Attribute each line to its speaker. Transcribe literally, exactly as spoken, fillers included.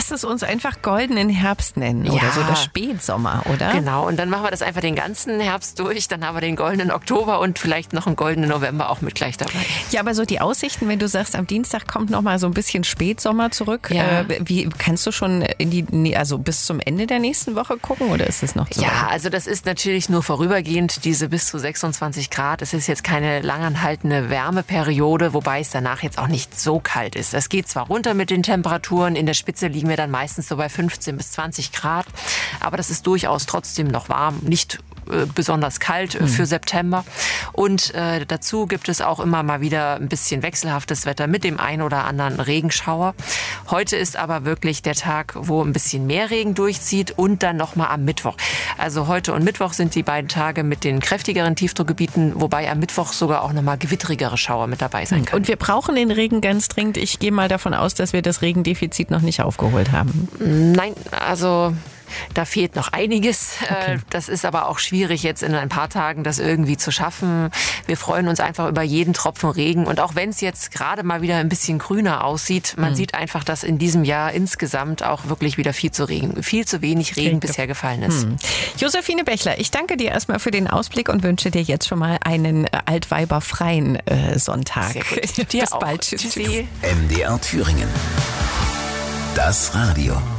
Speaker 1: Lass es uns einfach goldenen Herbst nennen
Speaker 2: Ja.
Speaker 1: oder so, der Spätsommer, oder?
Speaker 2: Genau, und dann machen wir das einfach den ganzen Herbst durch. Dann haben wir den goldenen Oktober und vielleicht noch einen goldenen November auch mit gleich dabei.
Speaker 1: Ja, aber so die Aussichten, wenn du sagst, am Dienstag kommt noch mal so ein bisschen Spätsommer zurück.
Speaker 2: Ja.
Speaker 1: Äh, wie kannst du schon in die, also bis zum Ende der nächsten Woche gucken oder ist es noch zu
Speaker 2: Ja,
Speaker 1: weit?
Speaker 2: also das ist natürlich nur vorübergehend, diese bis zu sechsundzwanzig Grad. Es ist jetzt keine langanhaltende Wärmeperiode, wobei es danach jetzt auch nicht so kalt ist. Es geht zwar runter mit den Temperaturen, in der Spitze liegen wir dann meistens so bei fünfzehn bis zwanzig Grad, aber das ist durchaus trotzdem noch warm, nicht äh, besonders kalt äh, für September. Und äh, dazu gibt es auch immer mal wieder ein bisschen wechselhaftes Wetter mit dem ein oder anderen Regenschauer. Heute ist aber wirklich der Tag, wo ein bisschen mehr Regen durchzieht und dann nochmal am Mittwoch. Also heute und Mittwoch sind die beiden Tage mit den kräftigeren Tiefdruckgebieten, wobei am Mittwoch sogar auch nochmal gewitterigere Schauer mit dabei sein können.
Speaker 1: Und wir brauchen den Regen ganz dringend. Ich gehe mal davon aus, dass wir das Regendefizit noch nicht aufgeholt haben.
Speaker 2: Nein, also da fehlt noch einiges.
Speaker 1: Okay.
Speaker 2: Das ist aber auch schwierig, jetzt in ein paar Tagen das irgendwie zu schaffen. Wir freuen uns einfach über jeden Tropfen Regen. Und auch wenn es jetzt gerade mal wieder ein bisschen grüner aussieht, man mhm. sieht einfach, dass in diesem Jahr insgesamt auch wirklich wieder viel zu Regen, viel zu wenig Regen Regen. bisher gefallen ist. Mhm.
Speaker 1: Josephine Bechler, ich danke dir erstmal für den Ausblick und wünsche dir jetzt schon mal einen altweiberfreien äh, Sonntag.
Speaker 2: Sehr gut. Dir
Speaker 1: Bis
Speaker 2: auch.
Speaker 1: bald. Tschüss.
Speaker 2: Tschüssi.
Speaker 3: M D R Thüringen. Das Radio.